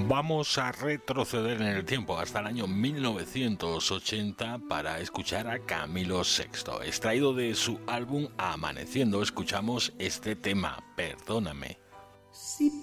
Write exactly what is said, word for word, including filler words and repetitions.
Vamos a retroceder en el tiempo hasta el año mil novecientos ochenta para escuchar a Camilo sexto. Extraído de su álbum Amaneciendo, escuchamos este tema, Perdóname. Sí.